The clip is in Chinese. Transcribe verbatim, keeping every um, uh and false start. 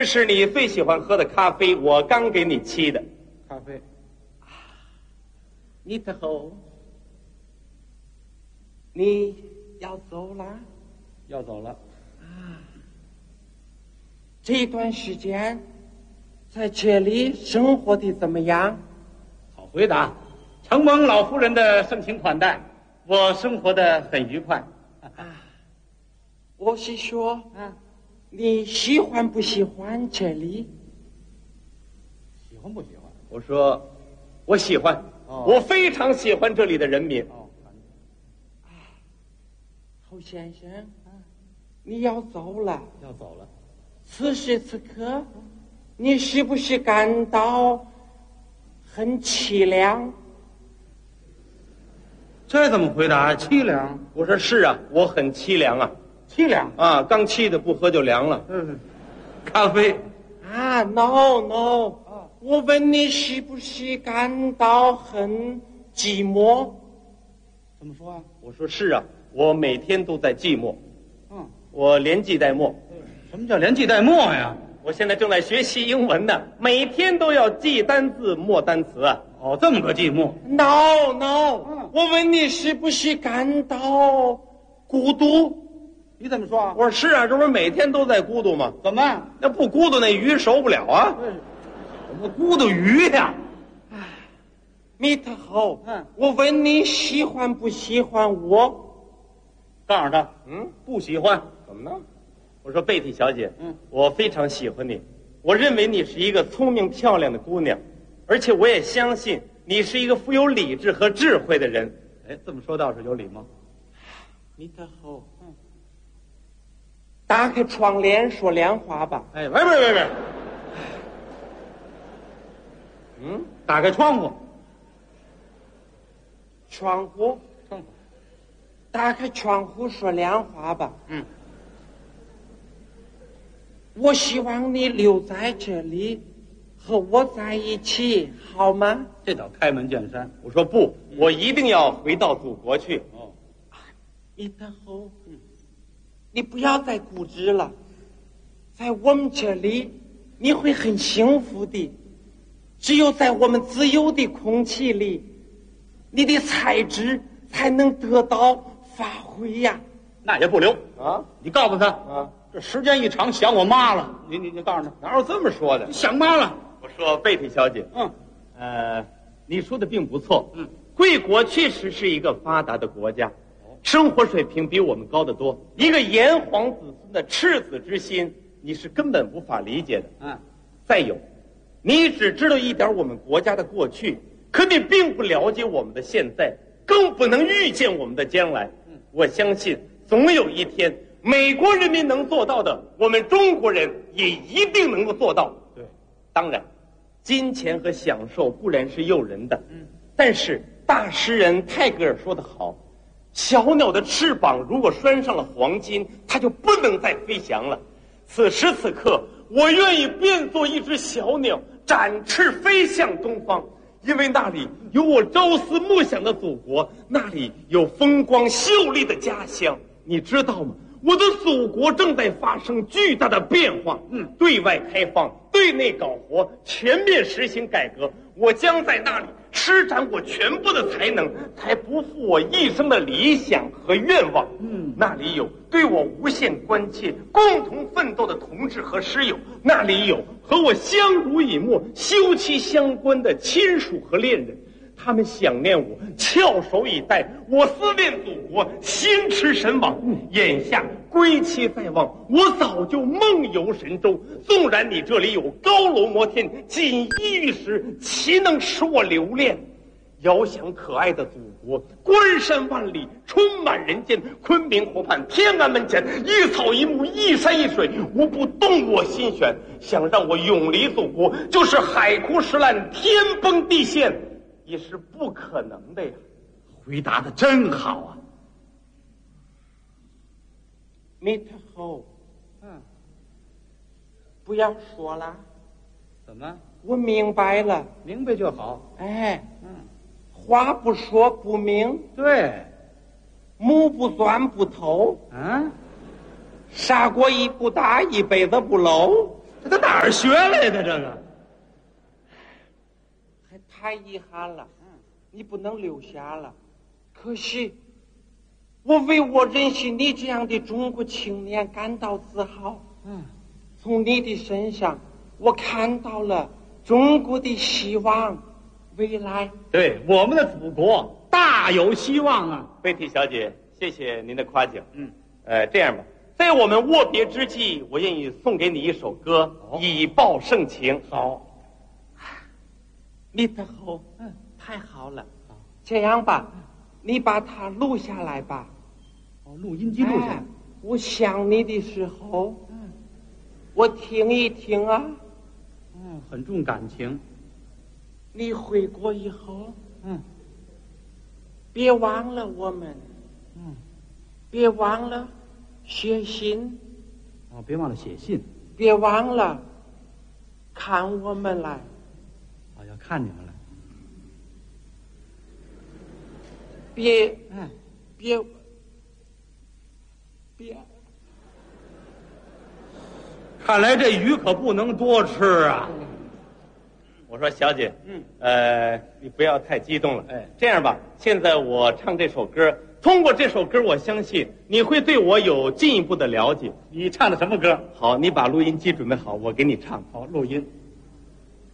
这是你最喜欢喝的咖啡，我刚给你沏的。 咖啡。 你的后，你要走了？ 要走了。 啊，这段时间在这里生活的怎么样？ 好回答，承蒙老夫人的盛情款待，我生活的很愉快。 啊，我是说， 啊， 你喜欢不喜欢这里？ 喜欢不喜欢？ 我说，我喜欢， 哦、 我非常喜欢这里的人民。 哦， 啊，侯先生，啊，你要走了？ 要走了。 此时此刻，你是不是感到很凄凉？ 这怎么回答？凄凉？ 我说是啊，我很凄凉啊。 凄凉啊，刚沏的不喝就凉了。 嗯，咖啡啊 ，no no，、哦、我问你是不是感到很寂寞？ 怎么说啊？ 我说是啊，我每天都在寂寞。 嗯， 我连记带默。 什么叫连记带默呀？ 我现在正在学习英文呢，每天都要记单字默单词啊。 哦，这么个寂寞 ？No no，、 嗯、 我问你是不是感到孤独？ 你怎么说啊？ 我说是啊，这不是每天都在孤独吗？ 怎么？ 那不孤独，那鱼熟不了啊。 怎么孤独鱼呀？ 唉，米特侯， 嗯， 我问你喜欢不喜欢我？ 告诉他， 嗯， 不喜欢。 怎么呢？我说贝蒂小姐， 嗯， 我非常喜欢你，我认为你是一个聪明漂亮的姑娘，而且我也相信你是一个富有理智和智慧的人。 哎，这么说倒是有礼貌。 米特侯，嗯，打开窗帘说亮话吧。 哎，喂喂喂喂， 嗯， 打开窗户。 窗户， 窗户， 打开窗户说亮话吧。 嗯， 我希望你留在这里，和我在一起，好吗？ 这叫开门见山。 我说不，我一定要回到祖国去。 哦， 米特侯，嗯，你不要再固执了，在我们这里你会很幸福的。只有在我们自由的空气里，你的才智才能得到发挥呀。 那也不留啊！ 你告诉他啊， 这时间一长想我妈了。你你你告诉他， 哪有这么说的？ 想妈了。 我说贝蒂小姐， 嗯， 呃，你说的并不错。 嗯， 贵国确实是一个发达的国家，生活水平比我们高得多。一个炎黄子孙的赤子之心，你是根本无法理解的。 嗯， 再有，你只知道一点我们国家的过去，可你并不了解我们的现在，更不能预见我们的将来。 嗯， 我相信总有一天，美国人民能做到的，我们中国人也一定能够做到。 对， 当然，金钱和享受固然是诱人的， 嗯， 但是大诗人泰戈尔说得好，小鸟的翅膀如果拴上了黄金，它就不能再飞翔了。此时此刻，我愿意变作一只小鸟，展翅飞向东方，因为那里有我朝思暮想的祖国，那里有风光秀丽的家乡。你知道吗？我的祖国正在发生巨大的变化， 嗯， 对外开放，对内搞活，全面实行改革。我将在那里施展我全部的才能，才不负我一生的理想和愿望。 嗯， 那里有对我无限关切、共同奋斗的同志和师友，那里有和我相濡以沫、休戚相关的亲属和恋人。他们想念我，翘首以待；我思念祖国，心驰神往。眼下归期在望，我早就梦游神州。纵然你这里有高楼摩天、锦衣玉食，岂能使我留恋？遥想可爱的祖国，关山万里，充满人间。昆明湖畔，天安门前，一草一木，一山一水，无不动我心弦。想让我永离祖国，就是海枯石烂，天崩地陷，也是不可能的呀。 回答的真好啊。 米特侯， 嗯， 不要说了。 怎么？ 我明白了。 明白就好。 哎， 嗯， 话不说不明， 对， 目不钻不透， 啊， 砂锅一不打，一辈子不漏。 这他哪儿学来的？这个还太遗憾了，你不能留下了。可惜，我为我认识你这样的中国青年感到自豪。 嗯， 从你的身上，我看到了中国的希望，未来。 对我们的祖国大有希望啊！ 贝蒂小姐，谢谢您的夸奖。 嗯， 呃，这样吧，在我们握别之际，我愿意送给你一首歌， 哦、 以报盛情。 好， 你的好， 嗯， 太好了。 好， 这样吧，你把它录下来吧。 哦，录音机录下来。 哎，我想你的时候， 嗯， 我听一听啊。 嗯，很重感情。 你回国以后， 嗯， 别忘了我们。 嗯， 别忘了写信。 哦，别忘了写信。 别忘了看我们来。 哦，要看你们来。 别， 哎， 别，别。 看来这鱼可不能多吃啊！ 我说小姐， 嗯， 呃，你不要太激动了。 哎， 这样吧，现在我唱这首歌，通过这首歌，我相信你会对我有进一步的了解。 你唱的什么歌？ 好，你把录音机准备好，我给你唱。 好，录音。